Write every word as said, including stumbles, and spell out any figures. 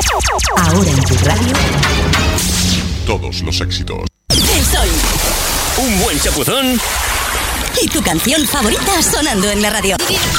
Ahora en tu radio. Todos los éxitos. Soy un buen chapuzón y tu canción favorita sonando en la radio.